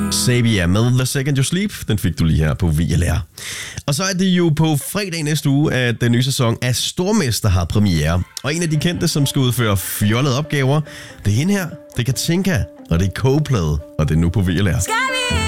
Sabia med The Second You Sleep. Den fik du lige her på VLR. Og så er det jo på fredag næste uge, at den nye sæson af Stormester har premiere. Og en af de kendte, som skal udføre fjollede opgaver, det er hende her. Det er Katinka, og det er Coldplay, og det er nu på VLR.